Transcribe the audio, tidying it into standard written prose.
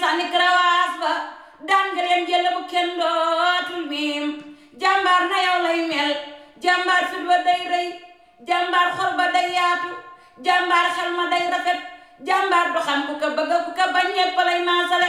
sànni karawaas ba daan nga leen jël bu kenn dootul miim jàmbaar na yow lay mel jàmbaar fit ba day rëy jàmbaar xol ba day yaatu jàmbaar xel ma day rafet jàmbaar du xam ku ko bëgg ku ko bañ ñépp lay maasale